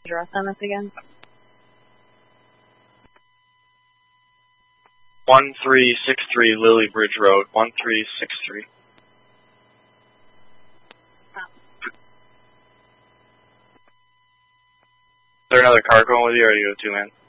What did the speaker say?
address on this again? 1363 Lily Bridge Road, 1363. Is there another car going with you, or are you a two-man?